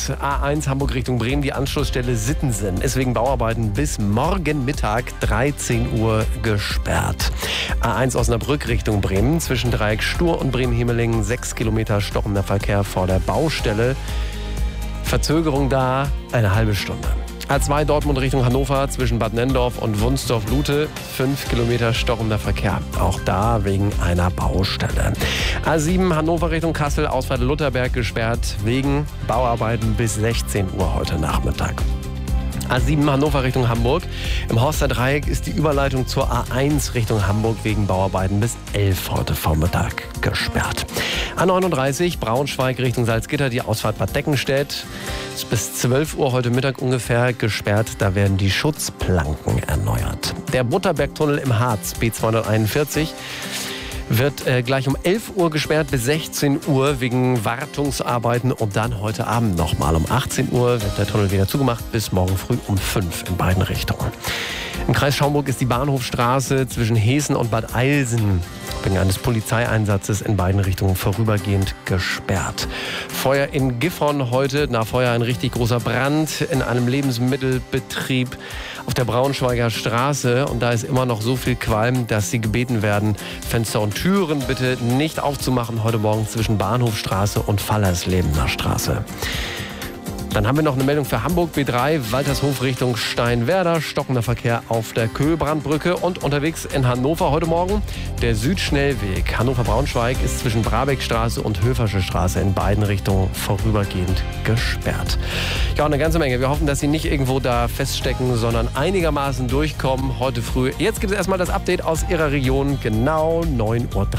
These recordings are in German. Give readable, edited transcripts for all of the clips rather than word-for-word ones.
A1 Hamburg Richtung Bremen, die Anschlussstelle Sittensen ist wegen Bauarbeiten bis morgen Mittag 13 Uhr gesperrt. A1 Osnabrück Richtung Bremen, zwischen Dreieck Stur und Bremen-Hemelingen 6 Kilometer stockender Verkehr vor der Baustelle. Verzögerung da eine halbe Stunde. A2 Dortmund Richtung Hannover, zwischen Bad Nenndorf und Wunsdorf-Lute 5 Kilometer stockender Verkehr. Auch da wegen einer Baustelle. A7 Hannover Richtung Kassel, Ausfahrt Lutherberg gesperrt wegen Bauarbeiten bis 16 Uhr heute Nachmittag. A7 Hannover Richtung Hamburg. Im Horster Dreieck ist die Überleitung zur A1 Richtung Hamburg wegen Bauarbeiten bis 11 heute Vormittag gesperrt. A39 Braunschweig Richtung Salzgitter, die Ausfahrt Bad Deckenstedt ist bis 12 Uhr heute Mittag ungefähr gesperrt. Da werden die Schutzplanken erneuert. Der Butterbergtunnel im Harz, B241, wird gleich um 11 Uhr gesperrt bis 16 Uhr wegen Wartungsarbeiten und dann heute Abend nochmal. Um 18 Uhr wird der Tunnel wieder zugemacht bis morgen früh um 5 in beiden Richtungen. Im Kreis Schaumburg ist die Bahnhofstraße zwischen Heßen und Bad Eilsen wegen eines Polizeieinsatzes in beiden Richtungen vorübergehend gesperrt. Feuer in Gifhorn heute, nach Feuer ein richtig großer Brand in einem Lebensmittelbetrieb auf der Braunschweiger Straße. Und da ist immer noch so viel Qualm, dass Sie gebeten werden, Fenster und Türen bitte nicht aufzumachen heute Morgen zwischen Bahnhofstraße und Fallerslebener Straße. Dann haben wir noch eine Meldung für Hamburg, B3, Waltershof Richtung Steinwerder, stockender Verkehr auf der Köhlbrandbrücke und unterwegs in Hannover heute Morgen der Südschnellweg. Hannover-Braunschweig ist zwischen Brabeckstraße und Höfersche Straße in beiden Richtungen vorübergehend gesperrt. Ja, eine ganze Menge. Wir hoffen, dass Sie nicht irgendwo da feststecken, sondern einigermaßen durchkommen heute früh. Jetzt gibt es erstmal das Update aus Ihrer Region, genau 9:30 Uhr.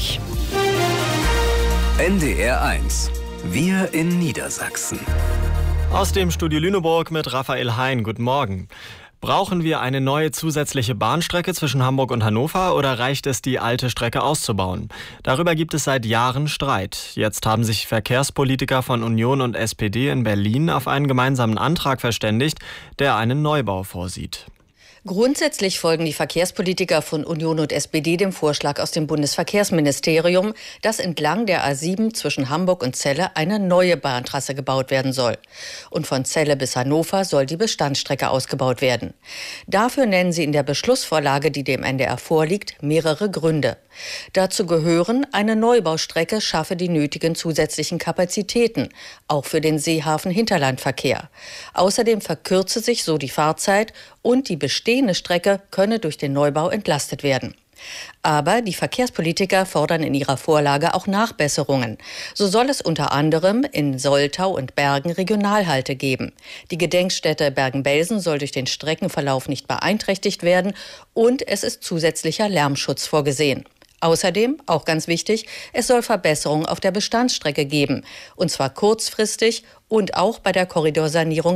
NDR 1. Wir in Niedersachsen. Aus dem Studio Lüneburg mit Raphael Hein. Guten Morgen. Brauchen wir eine neue zusätzliche Bahnstrecke zwischen Hamburg und Hannover oder reicht es, die alte Strecke auszubauen? Darüber gibt es seit Jahren Streit. Jetzt haben sich Verkehrspolitiker von Union und SPD in Berlin auf einen gemeinsamen Antrag verständigt, der einen Neubau vorsieht. Grundsätzlich folgen die Verkehrspolitiker von Union und SPD dem Vorschlag aus dem Bundesverkehrsministerium, dass entlang der A7 zwischen Hamburg und Celle eine neue Bahntrasse gebaut werden soll. Und von Celle bis Hannover soll die Bestandsstrecke ausgebaut werden. Dafür nennen sie in der Beschlussvorlage, die dem NDR vorliegt, mehrere Gründe. Dazu gehören, eine Neubaustrecke schaffe die nötigen zusätzlichen Kapazitäten, auch für den Seehafen-Hinterlandverkehr. Außerdem verkürze sich so die Fahrzeit und die bestehende Strecke könne durch den Neubau entlastet werden. Aber die Verkehrspolitiker fordern in ihrer Vorlage auch Nachbesserungen. So soll es unter anderem in Soltau und Bergen Regionalhalte geben. Die Gedenkstätte Bergen-Belsen soll durch den Streckenverlauf nicht beeinträchtigt werden und es ist zusätzlicher Lärmschutz vorgesehen. Außerdem, auch ganz wichtig, es soll Verbesserungen auf der Bestandsstrecke geben. Und zwar kurzfristig und auch bei der Korridorsanierung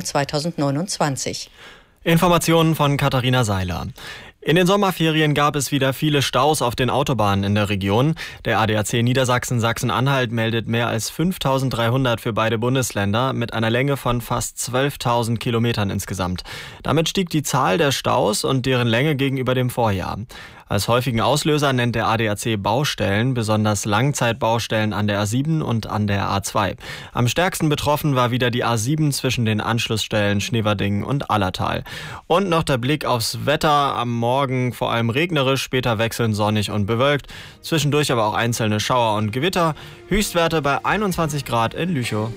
2029. Informationen von Katharina Seiler. In den Sommerferien gab es wieder viele Staus auf den Autobahnen in der Region. Der ADAC Niedersachsen Sachsen-Anhalt meldet mehr als 5.300 für beide Bundesländer mit einer Länge von fast 12.000 Kilometern insgesamt. Damit stieg die Zahl der Staus und deren Länge gegenüber dem Vorjahr. Als häufigen Auslöser nennt der ADAC Baustellen, besonders Langzeitbaustellen an der A7 und an der A2. Am stärksten betroffen war wieder die A7 zwischen den Anschlussstellen Schneverdingen und Allertal. Und noch der Blick aufs Wetter. Am Morgen vor allem regnerisch, später wechselnd sonnig und bewölkt. Zwischendurch aber auch einzelne Schauer und Gewitter. Höchstwerte bei 21 Grad in Lüchow.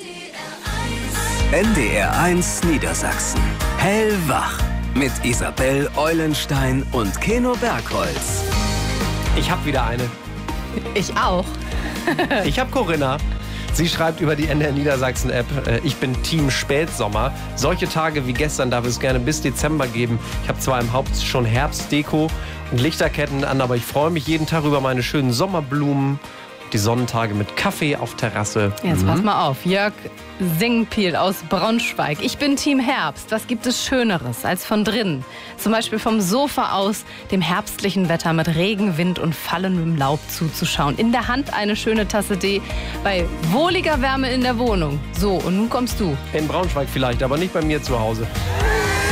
NDR 1 Niedersachsen. Hellwach. Mit Isabel Eulenstein und Keno Bergholz. Ich habe wieder eine. Ich auch. Ich habe Corinna. Sie schreibt über die NDR Niedersachsen-App, ich bin Team Spätsommer. Solche Tage wie gestern darf es gerne bis Dezember geben. Ich habe zwar im Haupt schon Herbstdeko und Lichterketten an, aber ich freue mich jeden Tag über meine schönen Sommerblumen. Die Sonnentage mit Kaffee auf Terrasse. Jetzt pass mal auf, Jörg Singpiel aus Braunschweig. Ich bin Team Herbst. Was gibt es Schöneres als von drinnen? Zum Beispiel vom Sofa aus dem herbstlichen Wetter mit Regen, Wind und fallendem Laub zuzuschauen. In der Hand eine schöne Tasse Tee bei wohliger Wärme in der Wohnung. So, und nun kommst du. In Braunschweig vielleicht, aber nicht bei mir zu Hause.